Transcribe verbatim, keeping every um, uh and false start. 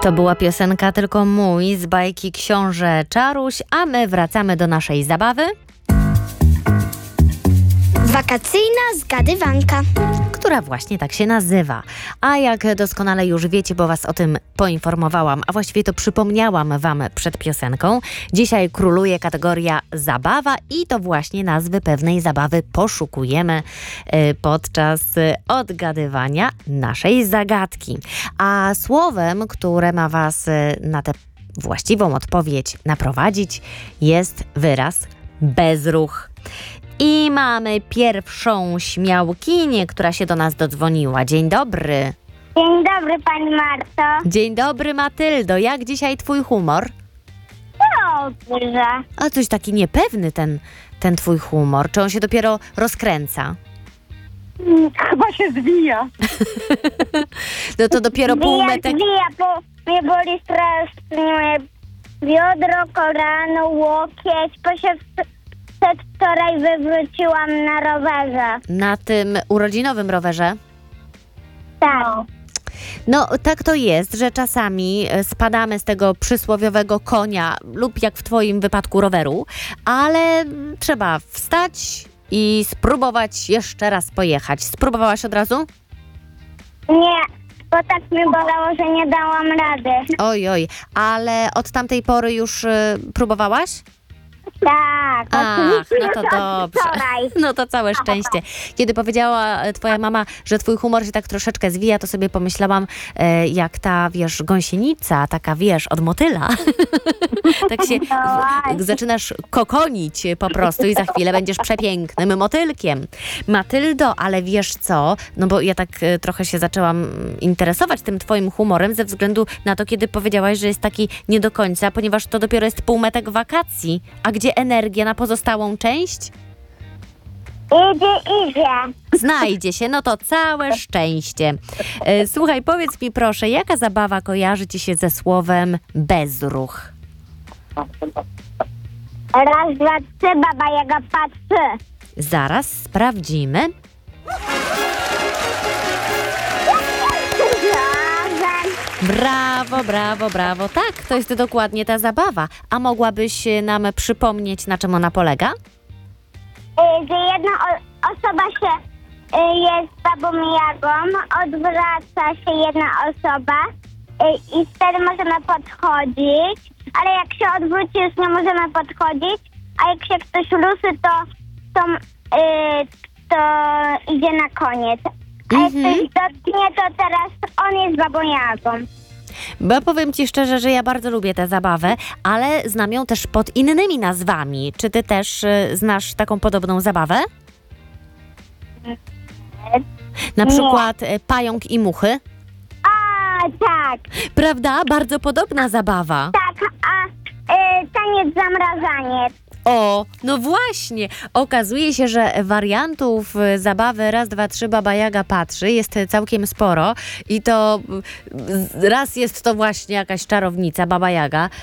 To była piosenka Tylko mój z bajki Książę Czaruś, a my wracamy do naszej zabawy. Wakacyjna zgadywanka, która właśnie tak się nazywa. A jak doskonale już wiecie, bo was o tym poinformowałam, a właściwie to przypomniałam wam przed piosenką, dzisiaj króluje kategoria zabawa i to właśnie nazwy pewnej zabawy poszukujemy podczas odgadywania naszej zagadki. A słowem, które ma was na tę właściwą odpowiedź naprowadzić, jest wyraz bezruch. I mamy pierwszą śmiałkinię, która się do nas dodzwoniła. Dzień dobry. Dzień dobry, pani Marto. Dzień dobry, Matyldo. Jak dzisiaj twój humor? Dobrze. A coś taki niepewny ten, ten twój humor. Czy on się dopiero rozkręca? Chyba się zwija. No to dopiero półmetek... Zwija, bo mnie boli strasznie biodro, kolano, łokieć, bo się przedwczoraj wywróciłam na rowerze. Na tym urodzinowym rowerze? Tak. No tak to jest, że czasami spadamy z tego przysłowiowego konia lub jak w twoim wypadku roweru, ale trzeba wstać i spróbować jeszcze raz pojechać. Spróbowałaś od razu? Nie, bo tak mnie bolało, że nie dałam rady. Oj, oj, ale od tamtej pory już y, próbowałaś? Tak, Ach, oczywiście no to już od dobrze. wczoraj. No to całe szczęście. Kiedy powiedziała e, twoja mama, że twój humor się tak troszeczkę zwija, to sobie pomyślałam, e, jak ta, wiesz, gąsienica, taka, wiesz, od motyla. Tak się w, zaczynasz kokonić po prostu i za chwilę będziesz przepięknym motylkiem. Matyldo, ale wiesz co? No bo ja tak e, trochę się zaczęłam interesować tym twoim humorem ze względu na to, kiedy powiedziałaś, że jest taki nie do końca, ponieważ to dopiero jest półmetek wakacji. A gdzie energia na pozostałą część? Idzie, idzie. Znajdzie się, no to całe szczęście. E, Słuchaj, powiedz mi proszę, jaka zabawa kojarzy ci się ze słowem bezruch? Raz, dwa, trzy, baba Jaga patrzy. Zaraz sprawdzimy. Razem. Brawo, brawo, brawo. Tak, to jest dokładnie ta zabawa. A mogłabyś nam przypomnieć, na czym ona polega? Y, że jedna o- osoba się y, jest babą Jagą, odwraca się jedna osoba y, i wtedy możemy podchodzić, ale jak się odwróci, już nie możemy podchodzić, a jak się ktoś ruszy, to, to, y, to idzie na koniec. A jak Mhm. ktoś dotknie, to teraz on jest babą Jagą. Bo powiem ci szczerze, że ja bardzo lubię tę zabawę, ale znam ją też pod innymi nazwami. Czy ty też y, znasz taką podobną zabawę? Na Nie. przykład y, pająk i muchy? A, tak, Prawda? Bardzo podobna zabawa. tak, a y, taniec zamrażaniec. O, no właśnie. Okazuje się, że wariantów y, zabawy raz, dwa, trzy, Baba Jaga patrzy jest całkiem sporo i to y, raz jest to właśnie jakaś czarownica, Baba Jaga,